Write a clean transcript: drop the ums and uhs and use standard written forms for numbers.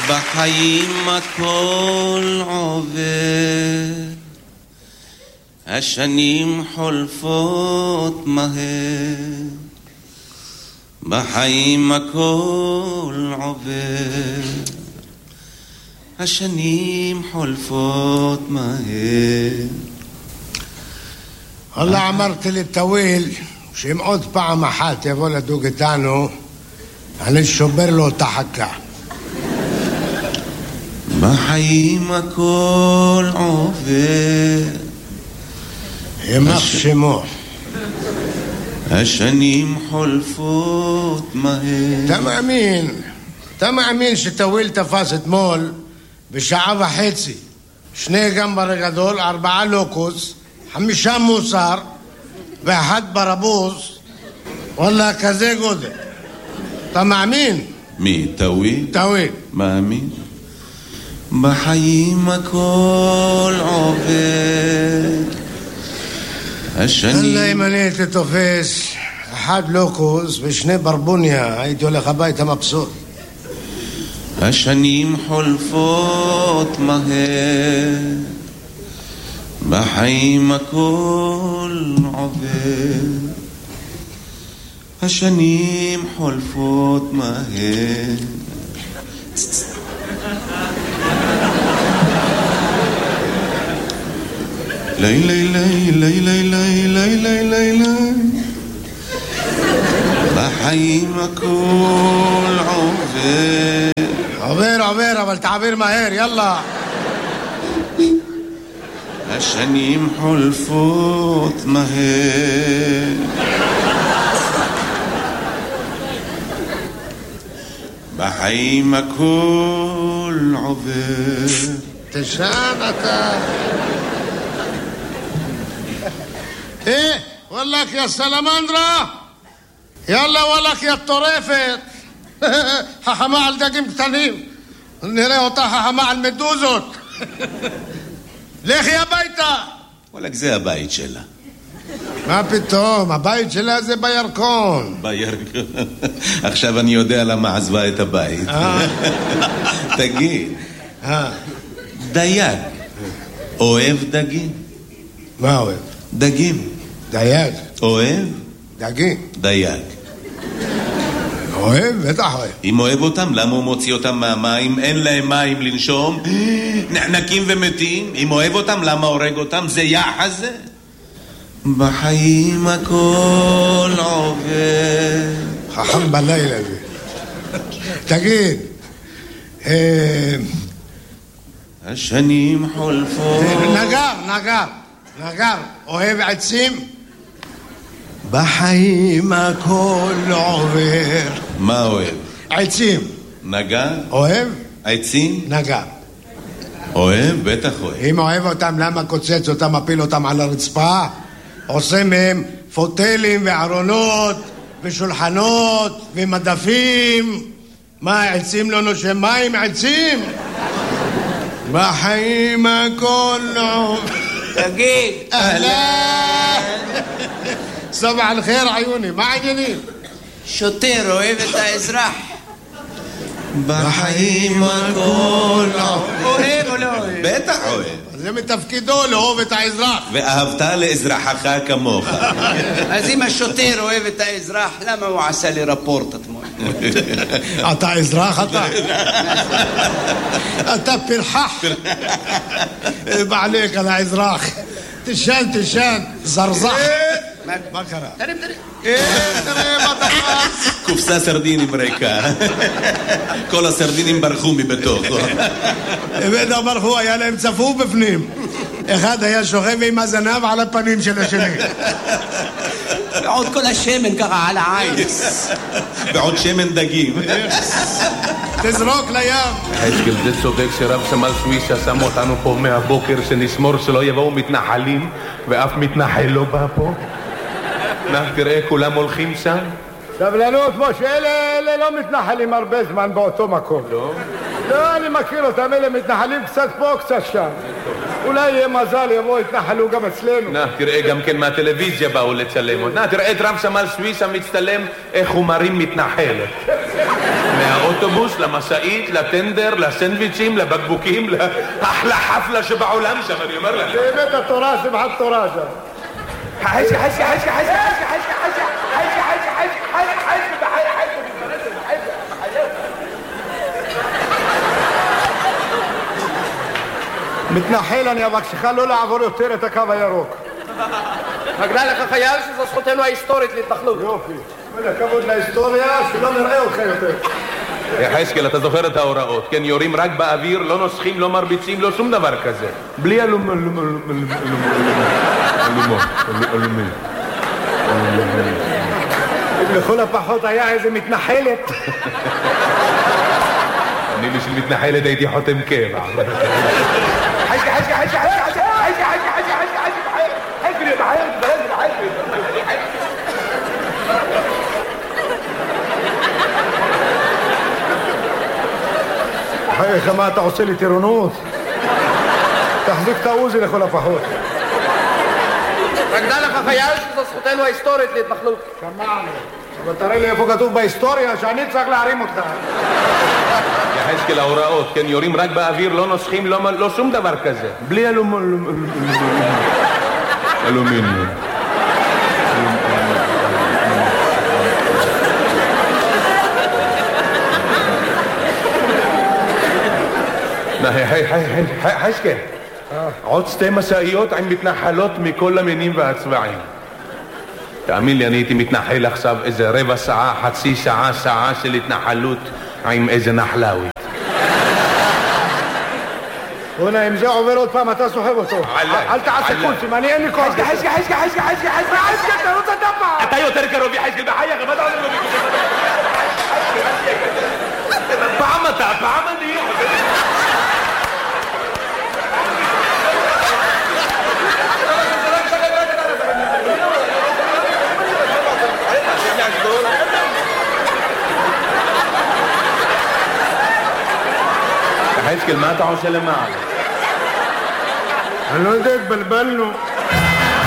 בחיים הכל עובר, השנים חולפות מהר, בחיים הכל עובר, השנים חולפות מהר. والله אמרתי לטוויל שאם עוד פעם אחת יבוא לדוג איתנו אני שובר לו את החכה. בחיים הכל עובר, ימח שמו, השנים חולפות מהר. אתה מאמין שטוויל תפס אתמול בשעה וחצי 2 גמבר גדול, 4 לוקוס, 5 מוסר ו1 ברבוז? וואלה, כזה גודל. אתה מאמין? מי? טוויל? טוויל. מאמין. בחיים הכל עובר, השנים... אללה, אם אני הייתי תופס 1 לוקוס ו2 ברבוניה הייתי הולך הביתה מבסוט. השנים חולפות מהר, בחיים הכל עובר, השנים חולפות מהר. לילי לילי לילי לילי לילי, בחיים הכל עובר. עובר, אבל תעביר מהר, יאללה. השנים חולפות מהר, בחיים הכל עובר. תשען אתה. וואלק יא סלמנדרה, יאללה וואלק יא טורפת. חכמה על דגים קטנים, נראה אותה חכמה על מדוזות. לכי הביתה. וואלק, זה הבית שלה. מה פתאום, הבית שלה זה בירקון. בירקון. עכשיו אני יודע למה עזבה את הבית. תגיד, דייג אוהב דגים? מה אוהב? דגים. דייג. אוהב? דגים. דייג. אוהב? בטח אוהב. אם אוהב אותם, למה הוא מוציא אותם מהמים? אין להם מים לנשום, נחנקים ומתים. אם אוהב אותם, למה הורג אותם? זה יחס זה. בחיים הכל עובר. חכם בלילה זה. תגיד, השנים חולפות. נגר, אוהב עצים? בחיים הכל עובר. מה אוהב? עצים. נגר? אוהב? עצים? נגר. אוהב? בטח אוהב. אם אוהב אותם, למה קוצץ אותם, מפיל אותם על הרצפה? עושה מהם פוטלים וארונות ושולחנות ומדפים. מה, עצים לא נושם מים? עצים? בחיים הכל עובר. תגיד, אהלן. סבח אל-חיר עיוני, מה העניינים? שוטר אוהב את האזרח. בחיים הכל אוהב או לא אוהב? בטח אוהב. זה מתפקידו לאהוב את האזרח. ואהבת לאזרחך כמוך. אז אם השוטר אוהב את האזרח, למה הוא עשה לי רפורט אתמול? אתה אזרח אתה? אתה פרחח. בעליך על האזרח. תשן, זרזח. מה קרה? תרים. תראה מה תפס. קופסה סרדינים ריקה. כל הסרדינים ברחו מבתוכו. בטח ברחו, היה להם צפוף בפנים. אחד היה שוכב עם הזנב על הפנים של השני. ועוד כל השמן ככה על העין. ועוד שמן דגים. תזרוק לים. חשקל, זה צודק שרב סמל סוויסה שם אותנו פה מהבוקר שנשמור שלא יבואו מתנחלים ואף מתנחל לא בא פה. תראה, כולם הולכים שם. סבלנות, משה, אלה לא מתנחלים הרבה זמן באותו מקום. לא, אני מכיר אותם, אלה מתנחלים קצת פה, קצת שם. אולי יהיה מזל, יבואו, יתנחלו גם אצלנו. תראה, גם כן מהטלוויזיה באו לצלם. תראה את רב סמל סוויסה מצטלם איך הוא מרים מתנחלת. לאוטובוס, למשאית, לטנדר, לסנדוויצ'ים, לבקבוקים, לאחלה חפלה שבעולם שם, אני אומר לך. באמת התורה, שמחת תורה שם. חשקה, מתנחל, אני אבקשך לא לעבור יותר את הקו הירוק. מגלה לך חייל שזו זכותנו ההיסטורית להתנחלות. יופי. כבוד להיסטוריה, שלא נראה אותך יותר. יחזקאל, אתה זוכר את ההוראות, כן? יורים רק באוויר, לא נוסחים, לא מרביצים, לא שום דבר כזה. בלי לכל הפחות היה איזה מתנחלת. אני בשביל מתנחלת הייתי חותם קבע. חייך, מה אתה עושה לי טירונות? תחזיק את העוזי לכל הפחות. מגלה לך חייל שזו זכותנו ההיסטורית להתנחלות. שמענו. אבל תראה לי איפה כתוב בהיסטוריה שאני צריך להרים אותך. יחזקאל, ההוראות, כן? יורים רק באוויר, לא נוסחים, לא שום דבר כזה. בלי אלומיניום. חשקל, עוד 2 משאיות עם מתנחלות מכל המינים והצבעים. תאמין לי, אני הייתי מתנחל עכשיו איזה רבע שעה, חצי שעה, שעה של התנחלות עם איזה נחלאווי. בוא'נה, אם זה עובר עוד פעם, אתה סוחב אותו. אל תעשה קולסים, אני אין לי כוח. חשקה, תרוץ הדפה! אתה יותר קרוב יחזקאל בחייך, מה אתה עושה לו בקודם? פעם אתה, פעם אני. יחזקאל, מה אתה עושה למעלה? אני לא יודע, התבלבלנו.